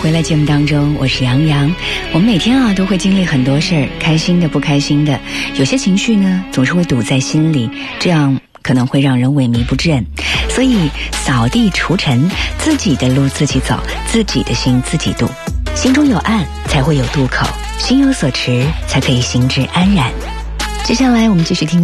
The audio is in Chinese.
回来节目当中，我是杨洋。我们每天都会经历很多事儿，开心的不开心的，有些情绪呢总是会堵在心里，这样可能会让人萎靡不振。所以扫地除尘，自己的路自己走，自己的心自己度，心中有岸才会有渡口，心有所持才可以心之安然。接下来我们继续听